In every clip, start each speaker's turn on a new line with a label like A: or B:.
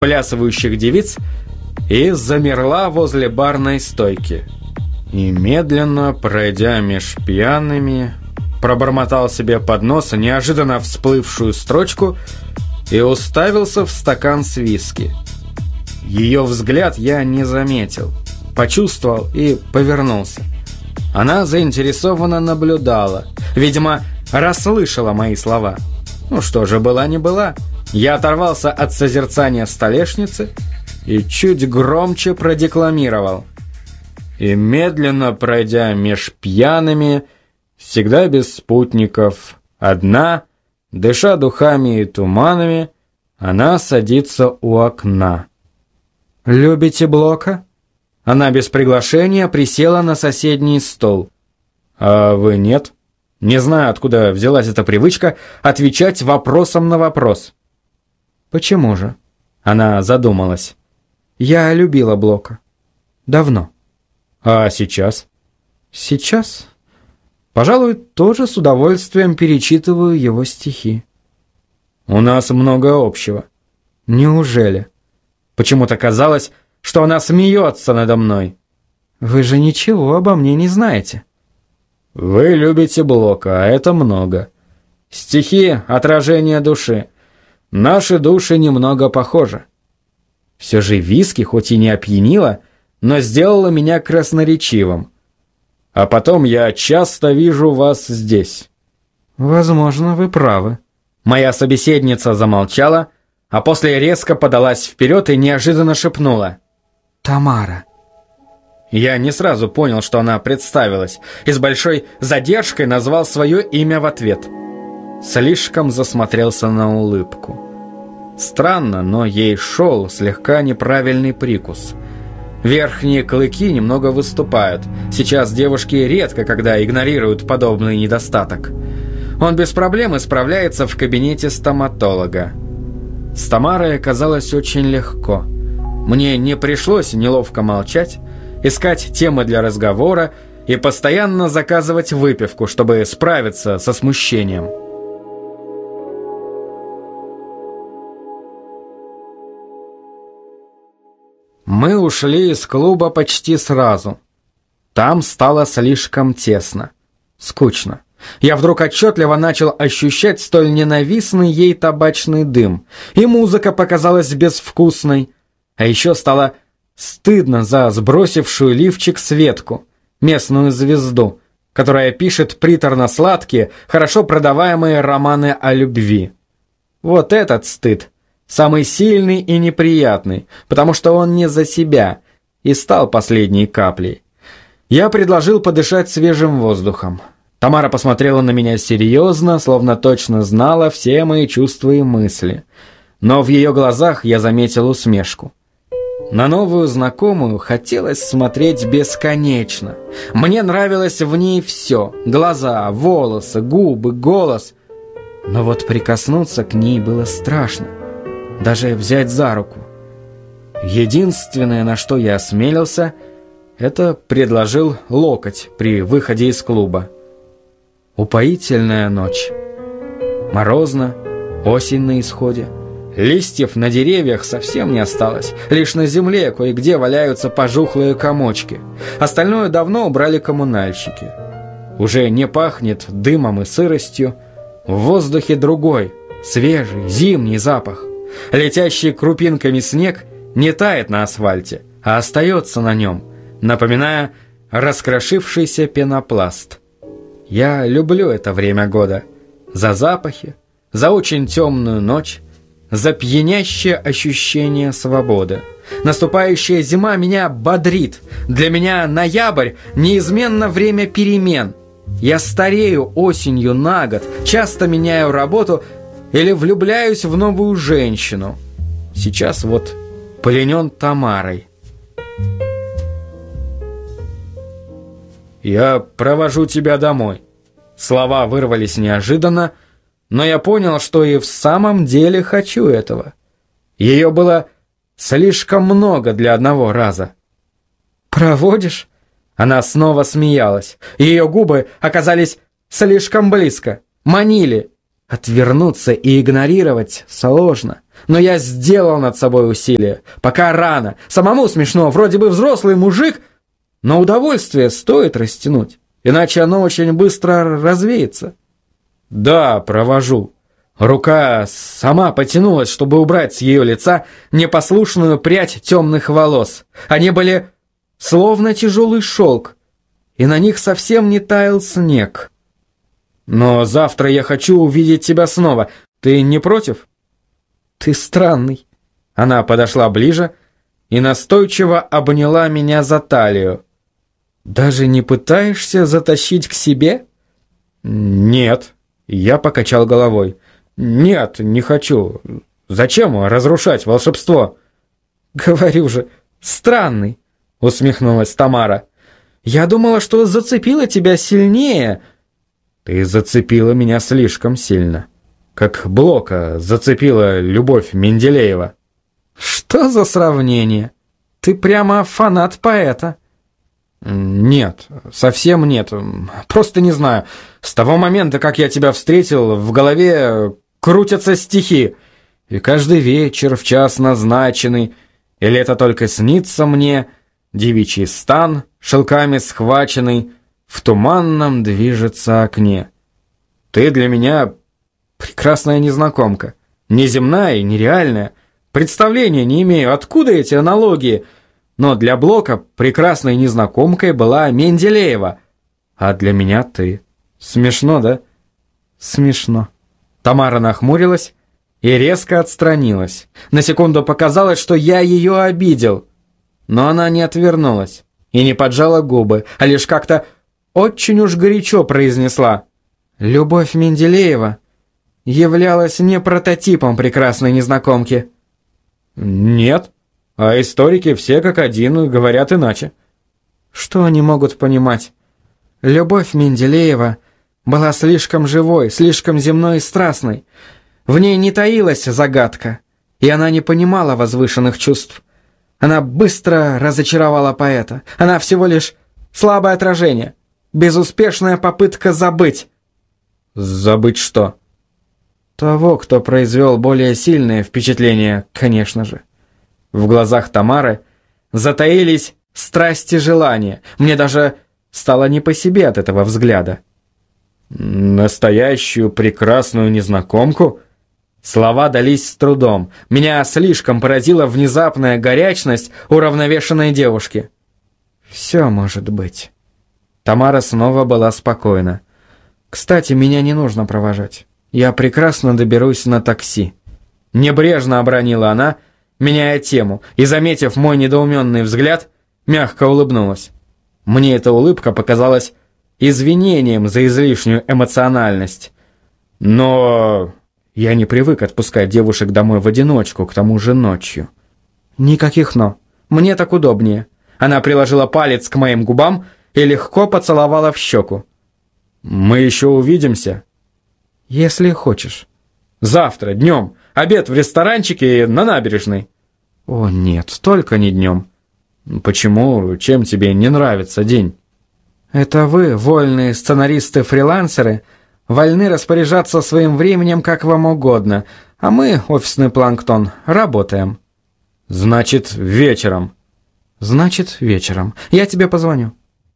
A: плясывающих девиц и замерла возле барной стойки. И медленно, пройдя меж пьяными, пробормотал себе под нос неожиданно всплывшую строчку и уставился в стакан с виски. Ее взгляд я не заметил, почувствовал и повернулся. Она заинтересованно наблюдала, видимо, расслышала мои слова. Ну что же, была не была. Я оторвался от созерцания столешницы и чуть громче продекламировал. И медленно пройдя меж пьяными, всегда без спутников, одна, дыша духами и туманами, она садится у окна. «Любите Блока?» Она без приглашения присела на соседний стол. «А вы нет?» Не знаю, откуда взялась эта привычка отвечать вопросом на вопрос. «Почему же?» Она задумалась. «Я любила Блока. Давно». «А сейчас?» «Сейчас?» «Пожалуй, тоже с удовольствием перечитываю его стихи». «У нас много общего». «Неужели?» Почему-то казалось, что она смеется надо мной. «Вы же ничего обо мне не знаете». «Вы любите Блока, а это много. Стихи — отражение души. Наши души немного похожи». Все же виски, хоть и не опьянило, но сделала меня красноречивым. «А потом я часто вижу вас здесь». «Возможно, вы правы». Моя собеседница замолчала, а после резко подалась вперед и неожиданно шепнула. «Тамара». Я не сразу понял, что она представилась, и с большой задержкой назвал свое имя в ответ. Слишком засмотрелся на улыбку. Странно, но ей шел слегка неправильный прикус. Верхние клыки немного выступают. Сейчас девушки редко когда игнорируют подобный недостаток. Он без проблем справляется в кабинете стоматолога. С Тамарой оказалось очень легко. Мне не пришлось неловко молчать, искать темы для разговора и постоянно заказывать выпивку, чтобы справиться со смущением. Мы ушли из клуба почти сразу. Там стало слишком тесно, скучно. Я вдруг отчетливо начал ощущать столь ненавистный ей табачный дым, и музыка показалась безвкусной, а еще стало стыдно за сбросившую лифчик Светку, местную звезду, которая пишет приторно-сладкие, хорошо продаваемые романы о любви. Вот этот стыд самый сильный и неприятный, потому что он не за себя, и стал последней каплей. Я предложил подышать свежим воздухом. Тамара посмотрела на меня серьезно, словно точно знала все мои чувства и мысли. Но в ее глазах я заметил усмешку. На новую знакомую хотелось смотреть бесконечно. Мне нравилось в ней все: глаза, волосы, губы, голос. Но вот прикоснуться к ней было страшно. Даже взять за руку. Единственное, на что я осмелился, это предложил локоть при выходе из клуба. Упоительная ночь. Морозно, осень на исходе. Листьев на деревьях совсем не осталось. Лишь на земле кое-где валяются пожухлые комочки. Остальное давно убрали коммунальщики. Уже не пахнет дымом и сыростью. В воздухе другой, свежий, зимний запах. Летящий крупинками снег не тает на асфальте, а остается на нем, напоминая раскрошившийся пенопласт. Я люблю это время года. За запахи, за очень темную ночь, за пьянящее ощущение свободы. Наступающая зима меня бодрит. Для меня ноябрь неизменно время перемен. Я старею осенью на год, часто меняю работу или влюбляюсь в новую женщину. Сейчас вот пленен Тамарой. «Я провожу тебя домой». Слова вырвались неожиданно, но я понял, что и в самом деле хочу этого. Ее было слишком много для одного раза. «Проводишь?» Она снова смеялась. Ее губы оказались слишком близко, манили. Отвернуться и игнорировать сложно. Но я сделал над собой усилие. Пока рано. Самому смешно. Вроде бы взрослый мужик, но удовольствие стоит растянуть. Иначе оно очень быстро развеется. Да, провожу. Рука сама потянулась, чтобы убрать с ее лица непослушную прядь темных волос. Они были словно тяжелый шелк, и на них совсем не таял снег. Но завтра я хочу увидеть тебя снова. Ты не против? Ты странный. Она подошла ближе и настойчиво обняла меня за талию. Даже не пытаешься затащить к себе? Нет. Я покачал головой. Нет, не хочу. Зачем разрушать волшебство? Говорю же, странный, усмехнулась Тамара. Я думала, что зацепила тебя сильнее. Ты зацепила меня слишком сильно. Как Блока зацепила любовь Менделеева. Что за сравнение? Ты прямо фанат поэта. Нет, совсем нет. Просто не знаю. С того момента, как я тебя встретил, в голове крутятся стихи. И каждый вечер в час назначенный. Или это только снится мне? Девичий стан, шелками схваченный, в туманном движется окне. Ты для меня прекрасная незнакомка. Неземная и нереальная. Представления не имею, откуда эти аналогии. Но для Блока прекрасной незнакомкой была Менделеева. А для меня ты. Смешно, да? Смешно. Тамара нахмурилась и резко отстранилась. На секунду показалось, что я ее обидел. Но она не отвернулась и не поджала губы, а лишь как-то очень уж горячо произнесла: «Любовь Менделеева являлась не прототипом прекрасной незнакомки». «Нет, а историки все как один говорят иначе». «Что они могут понимать? Любовь Менделеева была слишком живой, слишком земной и страстной. В ней не таилась загадка, и она не понимала возвышенных чувств. Она быстро разочаровала поэта. Она всего лишь слабое отражение, безуспешная попытка забыть». «Забыть что?» «Того, кто произвел более сильное впечатление, конечно же». В глазах Тамары затаились страсть и желание. Мне даже стало не по себе от этого взгляда. «Настоящую прекрасную незнакомку?» Слова дались с трудом. Меня слишком поразила внезапная горячность уравновешенной девушки. «Все может быть». Тамара снова была спокойна. «Кстати, меня не нужно провожать. Я прекрасно доберусь на такси». Небрежно обронила она, меняя тему, и, заметив мой недоуменный взгляд, мягко улыбнулась. Мне эта улыбка показалась извинением за излишнюю эмоциональность. Но я не привык отпускать девушек домой в одиночку, к тому же ночью. Никаких «но». Мне так удобнее. Она приложила палец к моим губам и легко поцеловала в щеку. «Мы еще увидимся?» «Если хочешь». «Завтра, днем. Обед в ресторанчике на набережной». «О, нет, только не днем». «Почему? Чем тебе не нравится день?» «Это вы, вольные сценаристы-фрилансеры, вольны распоряжаться своим временем как вам угодно, а мы, офисный планктон, работаем». «Значит, вечером». «Значит, вечером. Я тебе позвоню».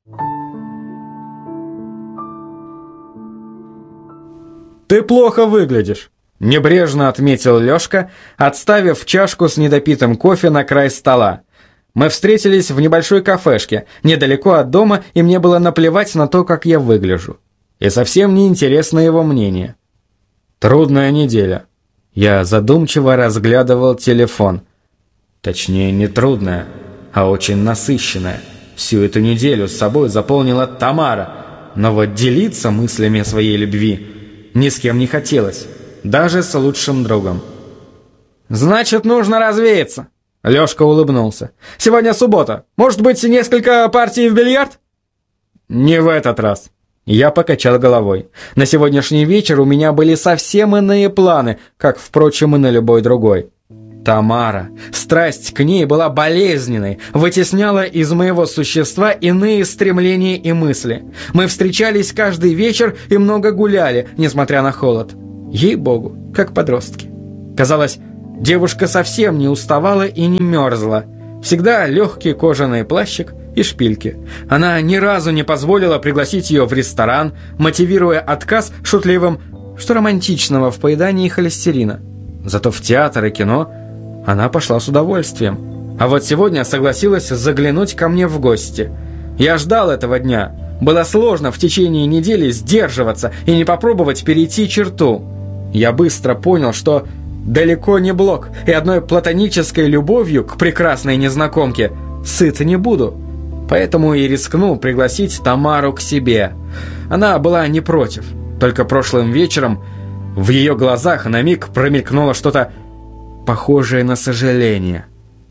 A: «Ты плохо выглядишь», — небрежно отметил Лёшка, отставив чашку с недопитым кофе на край стола. Мы встретились в небольшой кафешке, недалеко от дома, и мне было наплевать на то, как я выгляжу. И совсем не интересно его мнение. Трудная неделя. Я задумчиво разглядывал телефон. Точнее, не трудная, а очень насыщенная. Всю эту неделю с собой заполнила Тамара, но вот делиться мыслями о своей любви ни с кем не хотелось, даже с лучшим другом. «Значит, нужно развеяться», — Лёшка улыбнулся. «Сегодня суббота. Может быть, несколько партий в бильярд?» «Не в этот раз». Я покачал головой. На сегодняшний вечер у меня были совсем иные планы, как, впрочем, и на любой другой. Тамара, страсть к ней была болезненной, вытесняла из моего существа иные стремления и мысли. Мы встречались каждый вечер и много гуляли, несмотря на холод. Ей-богу, как подростки. Казалось, Девушка совсем не уставала и не мерзла. Всегда легкий кожаный плащик и шпильки. Она ни разу не позволила пригласить ее в ресторан, мотивируя отказ шутливым, что романтичного в поедании холестерина. Зато в театр и кино она пошла с удовольствием. А вот сегодня согласилась заглянуть ко мне в гости. Я ждал этого дня. Было сложно в течение недели сдерживаться и не попробовать перейти черту. Я быстро понял, что далеко не Блок, и одной платонической любовью к прекрасной незнакомке сыт не буду. Поэтому и рискнул пригласить Тамару к себе. Она была не против. Только прошлым вечером в ее глазах на миг промелькнуло что-то похожее на сожаление.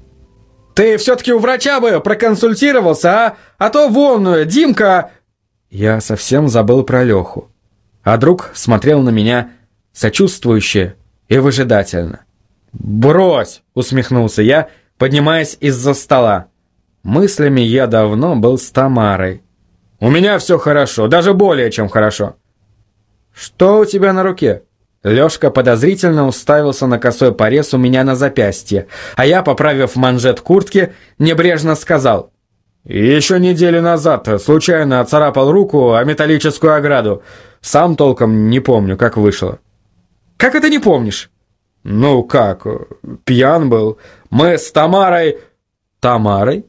A: «Ты все-таки у врача бы проконсультировался, а то вон, Димка...» Я совсем забыл про Леху. А друг смотрел на меня сочувствующе и выжидательно. «Брось!» — усмехнулся я, поднимаясь из-за стола. Мыслями я давно был с Тамарой. «У меня все хорошо, даже более чем хорошо». «Что у тебя на руке?» Лешка подозрительно уставился на косой порез у меня на запястье, а я, поправив манжет куртки, небрежно сказал: «Еще неделю назад случайно оцарапал руку о металлическую ограду. Сам толком не помню, как вышло». «Как это не помнишь?» «Ну как, пьян был. Мы с Тамарой...» «Тамарой?»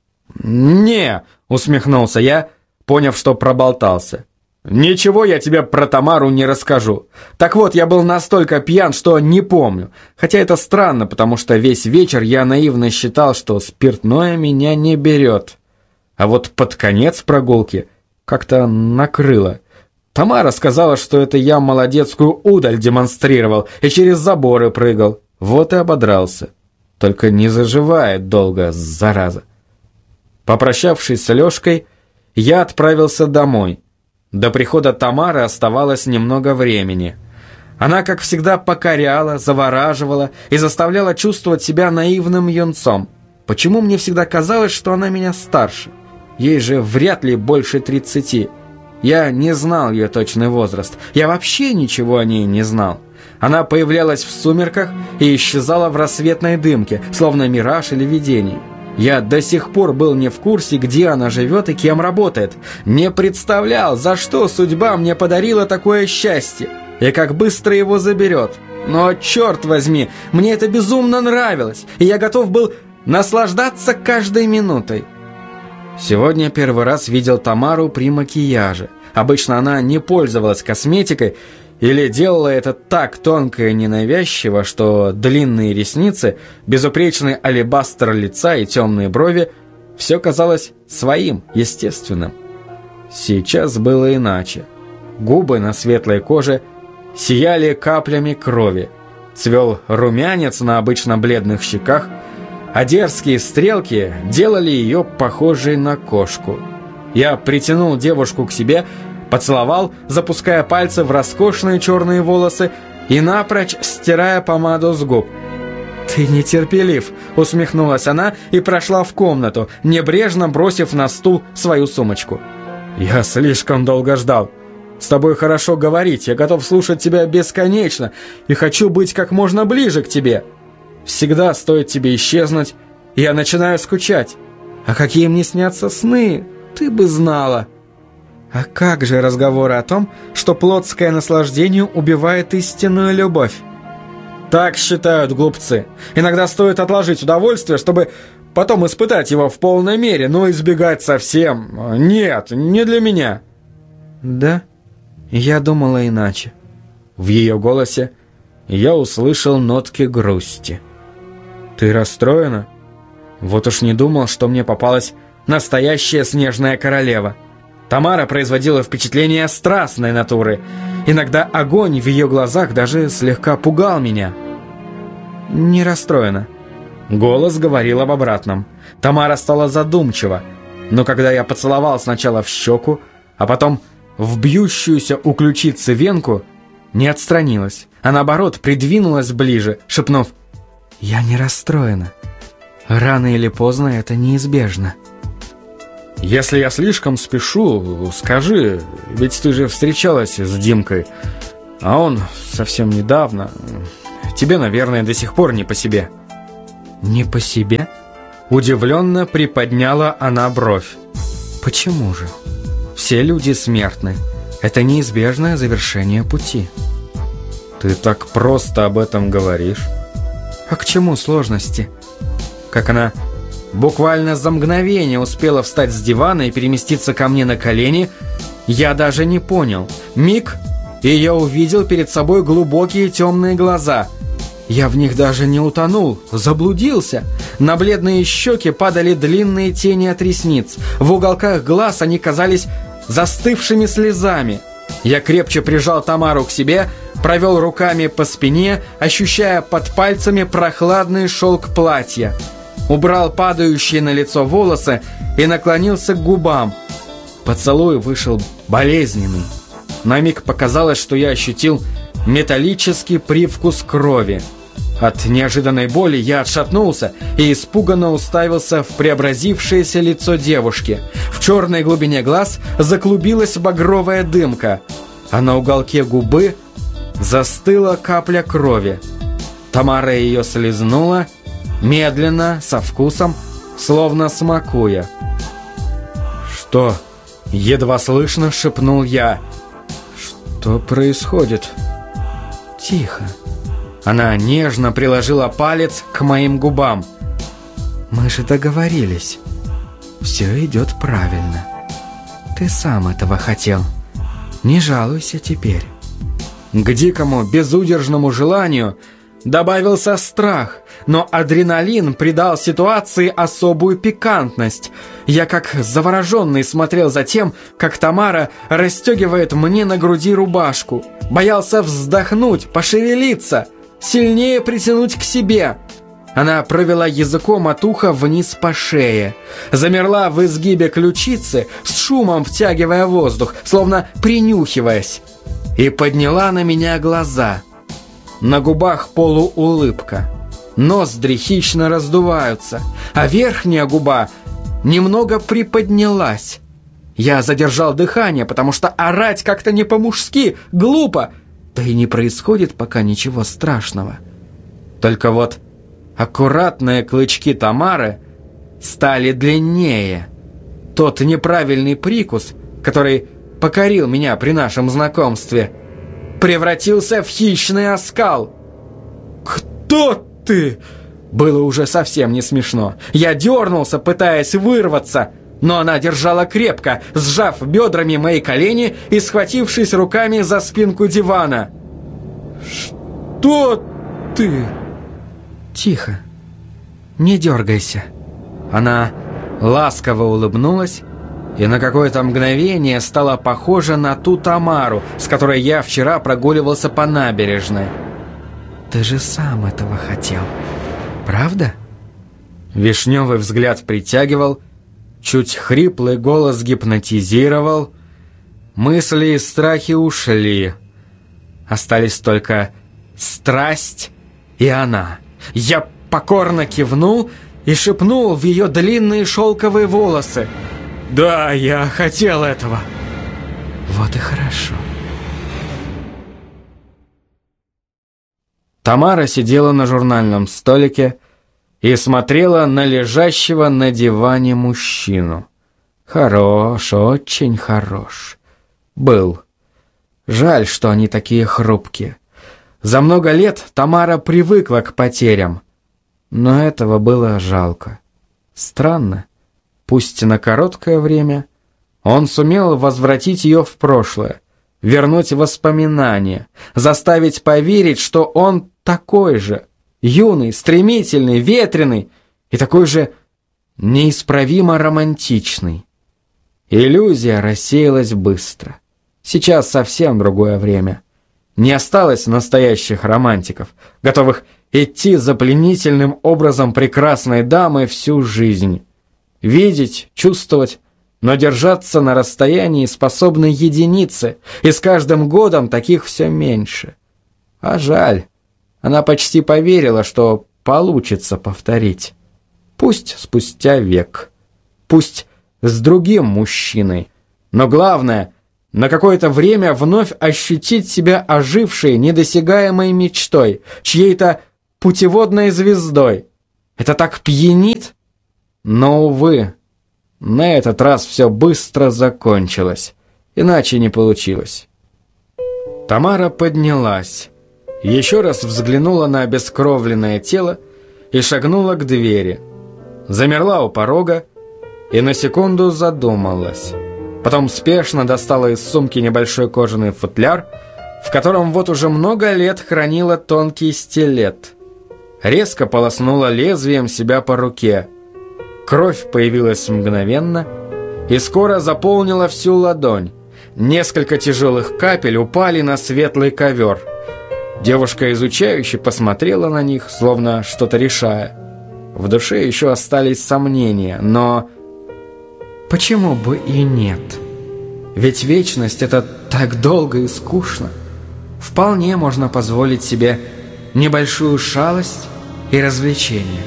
A: «Не», — усмехнулся я, поняв, что проболтался. «Ничего я тебе про Тамару не расскажу. Так вот, я был настолько пьян, что не помню. Хотя это странно, потому что весь вечер я наивно считал, что спиртное меня не берет. А вот под конец прогулки как-то накрыло. Тамара сказала, что это я молодецкую удаль демонстрировал и через заборы прыгал. Вот и ободрался. Только не заживает долго, зараза». Попрощавшись с Лешкой, я отправился домой. До прихода Тамары оставалось немного времени. Она, как всегда, покоряла, завораживала и заставляла чувствовать себя наивным юнцом. Почему мне всегда казалось, что она меня старше? Ей же вряд ли больше 30. Я не знал ее точный возраст. Я вообще ничего о ней не знал. Она появлялась в сумерках и исчезала в рассветной дымке, словно мираж или видение. Я до сих пор был не в курсе, где она живет и кем работает. Не представлял, за что судьба мне подарила такое счастье и как быстро его заберет. Но, черт возьми, мне это безумно нравилось, и я готов был наслаждаться каждой минутой. Сегодня первый раз видел Тамару при макияже. Обычно она не пользовалась косметикой или делала это так тонко и ненавязчиво, что длинные ресницы, безупречный алебастр лица и темные брови — все казалось своим, естественным. Сейчас было иначе. Губы на светлой коже сияли каплями крови, цвел румянец на обычно бледных щеках, а дерзкие стрелки делали ее похожей на кошку. Я притянул девушку к себе, поцеловал, запуская пальцы в роскошные черные волосы и напрочь стирая помаду с губ. «Ты нетерпелив», — усмехнулась она и прошла в комнату, небрежно бросив на стул свою сумочку. «Я слишком долго ждал. С тобой хорошо говорить, я готов слушать тебя бесконечно и хочу быть как можно ближе к тебе. Всегда стоит тебе исчезнуть, я начинаю скучать. А какие мне снятся сны, ты бы знала». А как же разговоры о том, что плотское наслаждение убивает истинную любовь? Так считают глупцы. Иногда стоит отложить удовольствие, чтобы потом испытать его в полной мере, но избегать совсем. Нет, не для меня. Да, я думала иначе. В ее голосе я услышал нотки грусти. Ты расстроена? Вот уж не думал, что мне попалась настоящая снежная королева. Тамара производила впечатление страстной натуры. Иногда огонь в ее глазах даже слегка пугал меня. «Не расстроена». Голос говорил об обратном. Тамара стала задумчива, но когда я поцеловал сначала в щеку, а потом в бьющуюся у ключицы венку, не отстранилась, а наоборот придвинулась ближе, шепнув: «Я не расстроена. Рано или поздно это неизбежно». «Если я слишком спешу, скажи, ведь ты же встречалась с Димкой, а он совсем недавно, тебе, наверное, до сих пор не по себе». «Не по себе?» Удивленно приподняла она бровь. «Почему же? Все люди смертны. Это неизбежное завершение пути». «Ты так просто об этом говоришь». «А к чему сложности?» Как она буквально за мгновение успела встать с дивана и переместиться ко мне на колени, я даже не понял. Миг, и я увидел перед собой глубокие темные глаза. Я в них даже не утонул, заблудился. На бледные щеки падали длинные тени от ресниц. В уголках глаз они казались застывшими слезами. Я крепче прижал Тамару к себе, провел руками по спине, ощущая под пальцами прохладный шелк платья. Убрал падающие на лицо волосы и наклонился к губам. Поцелуй вышел болезненный. На миг показалось, что я ощутил металлический привкус крови. От неожиданной боли я отшатнулся и испуганно уставился в преобразившееся лицо девушки. В черной глубине глаз заклубилась багровая дымка, а на уголке губы застыла капля крови. Тамара ее слезнула, медленно, со вкусом, словно смакуя. «Что?» — едва слышно шепнул я. «Что происходит?» «Тихо». Она нежно приложила палец к моим губам. «Мы же договорились. Все идет правильно. Ты сам этого хотел. Не жалуйся теперь». К дикому, безудержному желанию добавился страх, но адреналин придал ситуации особую пикантность. Я как завороженный смотрел за тем, как Тамара расстегивает мне на груди рубашку. Боялся вздохнуть, пошевелиться, сильнее притянуть к себе. Она провела языком от уха вниз по шее, замерла в изгибе ключицы, с шумом втягивая воздух, словно принюхиваясь, и подняла на меня глаза. На губах полуулыбка, ноздри хищно раздуваются, а верхняя губа немного приподнялась. Я задержал дыхание, потому что орать как-то не по-мужски, глупо. Да и не происходит пока ничего страшного. Только вот аккуратные клычки Тамары стали длиннее. Тот неправильный прикус, который покорил меня при нашем знакомстве, превратился в хищный оскал. «Кто ты?» Было уже совсем не смешно. Я дернулся, пытаясь вырваться, но она держала крепко, сжав бедрами мои колени и схватившись руками за спинку дивана. «Что ты?» «Тихо, не дергайся». Она ласково улыбнулась и на какое-то мгновение стала похожа на ту Тамару, с которой я вчера прогуливался по набережной. «Ты же сам этого хотел, правда?» Вишневый взгляд притягивал, чуть хриплый голос гипнотизировал. Мысли и страхи ушли. Остались только страсть и она. Я покорно кивнул и шепнул в ее длинные шелковые волосы: «Да, я хотел этого». «Вот и хорошо». Тамара сидела на журнальном столике и смотрела на лежащего на диване мужчину. Хорош, очень хорош. Был. Жаль, что они такие хрупкие. За много лет Тамара привыкла к потерям, но этого было жалко. Странно. Пусть на короткое время он сумел возвратить ее в прошлое, вернуть воспоминания, заставить поверить, что он такой же, юный, стремительный, ветреный и такой же неисправимо романтичный. Иллюзия рассеялась быстро. Сейчас совсем другое время. Не осталось настоящих романтиков, готовых идти за пленительным образом прекрасной дамы всю жизнь. Видеть, чувствовать, но держаться на расстоянии способны единицы, и с каждым годом таких все меньше. А жаль, она почти поверила, что получится повторить. Пусть спустя век, пусть с другим мужчиной, но главное, на какое-то время вновь ощутить себя ожившей, недосягаемой мечтой, чьей-то путеводной звездой. Это так пьянит? Но, увы, на этот раз все быстро закончилось, иначе не получилось. Тамара поднялась, еще раз взглянула на обескровленное тело и шагнула к двери. Замерла у порога и на секунду задумалась. Потом спешно достала из сумки небольшой кожаный футляр, в котором вот уже много лет хранила тонкий стилет. Резко полоснула лезвием себя по руке. Кровь появилась мгновенно и скоро заполнила всю ладонь. Несколько тяжелых капель упали на светлый ковер. Девушка изучающе посмотрела на них, словно что-то решая. В душе еще остались сомнения, но... Почему бы и нет? Ведь вечность — это так долго и скучно. Вполне можно позволить себе небольшую шалость и развлечение.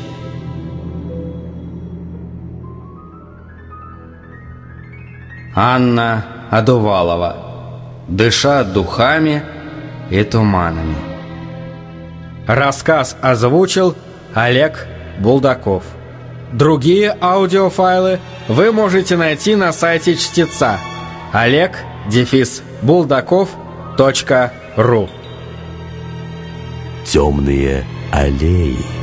A: Анна Адувалова. Дыша духами и туманами. Рассказ озвучил Олег Булдаков. Другие аудиофайлы вы можете найти на сайте чтеца oleg-buldakov.ru.
B: Темные аллеи.